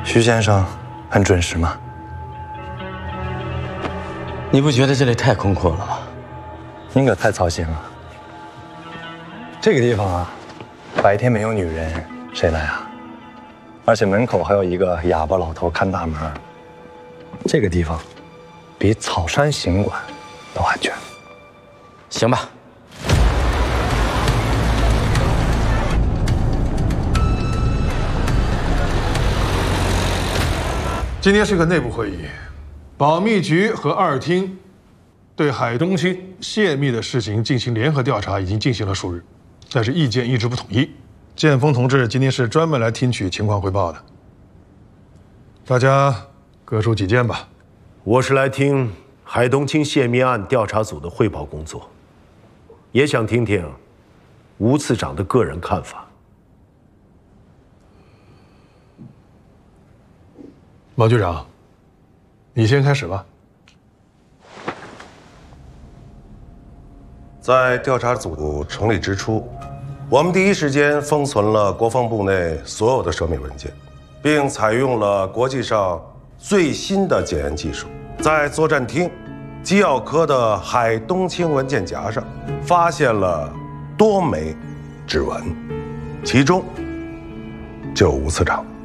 徐先生很准时吗？ 你不觉得这里太空阔了吗？ 您可太操心了。这个地方啊，白天没有女人，谁来啊？而且门口还有一个哑巴老头看大门。这个地方比草山行馆都安全。 行吧。 今天是个内部会议，保密局和二厅对海东青泄密的事情进行联合调查，已经进行了数日，但是意见一直不统一。建峰同志今天是专门来听取情况汇报的，大家各抒己见吧。 我是来听海东青泄密案调查组的汇报工作，也想听听吴次长的个人看法。 毛局长，你先开始吧。 在调查组成立之初，我们第一时间封存了国防部内所有的涉密文件，并采用了国际上最新的检验技术，在作战厅机要科的海东青文件夹上发现了多枚指纹，其中就有吴次长。